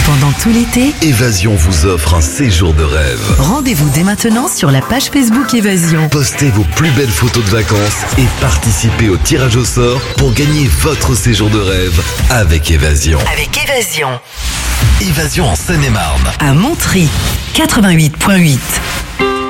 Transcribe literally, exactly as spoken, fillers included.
Pendant tout l'été, Évasion vous offre un séjour de rêve. rendez-vous dès maintenant sur la page Facebook Évasion. Postez vos plus belles photos de vacances et participez au tirage au sort pour gagner votre séjour de rêve avec Évasion. Avec Évasion. Évasion en Seine-et-Marne. À Montry, quatre-vingt-huit virgule huit.